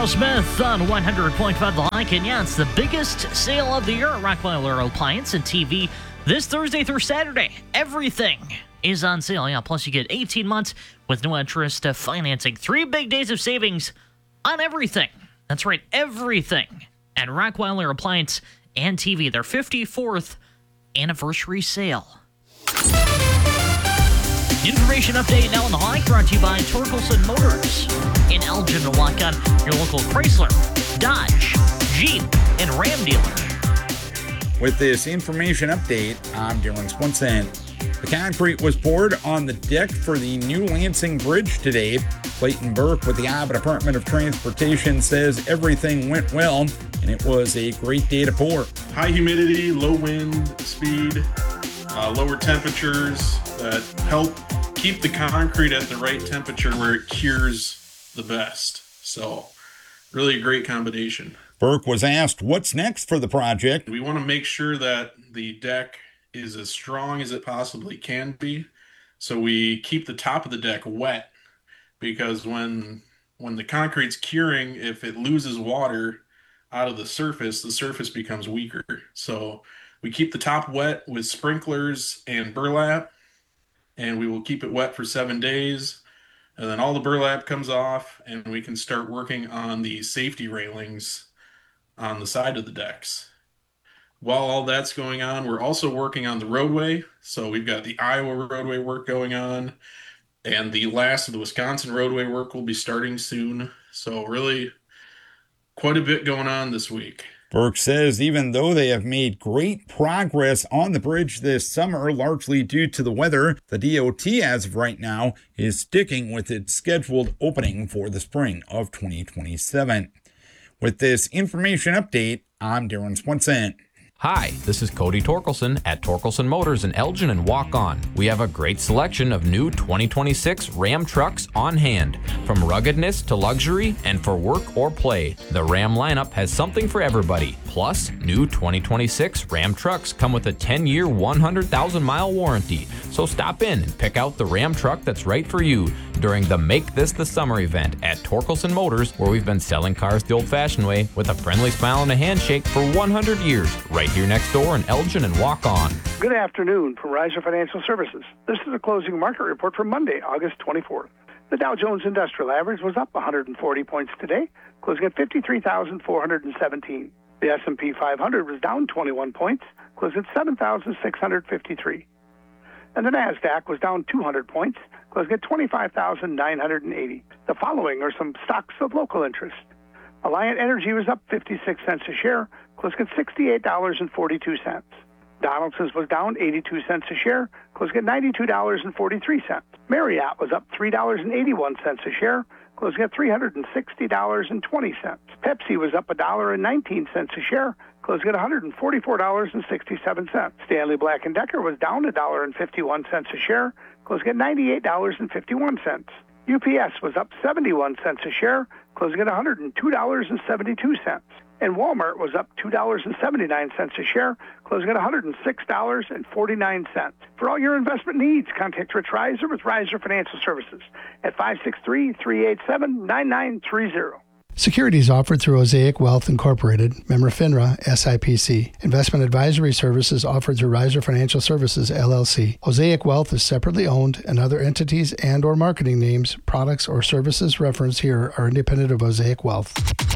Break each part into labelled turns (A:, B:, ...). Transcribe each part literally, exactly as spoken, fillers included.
A: Smith on one hundred point five The Hike, and yeah, it's the biggest sale of the year at Rockweiler Appliance and T V this Thursday through Saturday. Everything is on sale. Yeah, plus you get eighteen months with no interest uh, financing. Three big days of savings on everything. That's right, everything at Rockweiler Appliance and T V. Their fifty-fourth anniversary sale. Information update now on The Hike, brought to you by Torkelson Motors in Elgin, Waukon, your local Chrysler, Dodge, Jeep, and Ram dealer.
B: With this information update, I'm Dylan Swenson. The concrete was poured on the deck for the new Lansing Bridge today. Clayton Burke with the Iowa Department of Transportation says everything went well, and it was a great day to pour.
C: High humidity, low wind speed, uh, lower temperatures that help keep the concrete at the right temperature where it cures the best. So really a great combination.
B: Burke was asked what's next for the project.
C: We want to make sure that the deck is as strong as it possibly can be. So we keep the top of the deck wet, because when when the concrete's curing, if it loses water out of the surface, the surface becomes weaker. So we keep the top wet with sprinklers and burlap, and we will keep it wet for seven days. And then all the burlap comes off, and we can start working on the safety railings on the side of the decks. While all that's going on, we're also working on the roadway. So we've got the Iowa roadway work going on, and the last of the Wisconsin roadway work will be starting soon. So really quite a bit going on this week.
B: Burke says even though they have made great progress on the bridge this summer, largely due to the weather, the D O T as of right now is sticking with its scheduled opening for the spring of twenty twenty-seven. With this information update, I'm Darren Swenson.
D: Hi, this is Cody Torkelson at Torkelson Motors in Elgin and Waukon. We have a great selection of new twenty twenty-six Ram trucks on hand. From ruggedness to luxury and for work or play, the Ram lineup has something for everybody. Plus, new twenty twenty-six Ram trucks come with a ten-year, one hundred thousand mile warranty. So stop in and pick out the Ram truck that's right for you during the Make This the Summer event at Torkelson Motors, where we've been selling cars the old-fashioned way with a friendly smile and a handshake for one hundred years, right here next door in Elgin and Waukon.
E: Good afternoon from Riser Financial Services. This is the closing market report for Monday, August twenty-fourth. The Dow Jones Industrial Average was up one hundred forty points today, closing at fifty-three thousand four hundred seventeen. The S and P five hundred was down twenty-one points, closing at seven thousand six hundred fifty-three. And the NASDAQ was down two hundred points, closing at twenty-five thousand nine hundred eighty. The following are some stocks of local interest. Alliant Energy was up fifty-six cents a share, closing at sixty-eight dollars and forty-two cents. Donaldson's was down eighty-two cents a share, closing at ninety-two dollars and forty-three cents. Marriott was up three dollars and eighty-one cents a share, closing at three hundred sixty dollars and twenty cents. Pepsi was up one dollar and nineteen cents a share, closing at one hundred forty-four dollars and sixty-seven cents. Stanley Black and Decker was down one dollar and fifty-one cents a share, closing at ninety-eight dollars and fifty-one cents. U P S was up seventy-one cents a share, closing at one hundred two dollars and seventy-two cents. And Walmart was up two dollars and seventy-nine cents a share, closing at one hundred six dollars and forty-nine cents. For all your investment needs, contact Rich Reiser with Reiser Financial Services at five six three, three eight seven, nine nine three zero.
F: Securities offered through Osaic Wealth Incorporated, member FINRA, S I P C. Investment advisory services offered through Reiser Financial Services, L L C. Osaic Wealth is separately owned, and other entities and or marketing names, products, or services referenced here are independent of Osaic Wealth.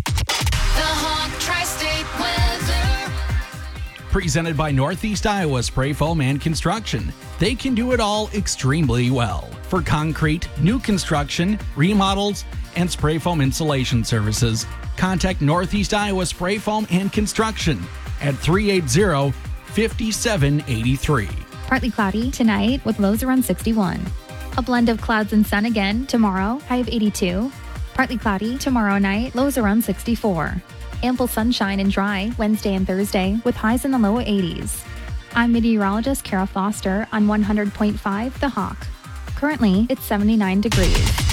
G: Presented by Northeast Iowa Spray Foam and Construction. They can do it all extremely well. For concrete, new construction, remodels, and spray foam insulation services, contact Northeast Iowa Spray Foam and Construction at three eight zero, five seven eight three.
H: Partly cloudy tonight with lows around sixty-one. A blend of clouds and sun again tomorrow, high of eighty-two. Partly cloudy tomorrow night, lows around sixty-four. Ample sunshine and dry Wednesday and Thursday with highs in the low eighties. I'm meteorologist Kara Foster on one hundred point five The Hawk. Currently, it's seventy-nine degrees.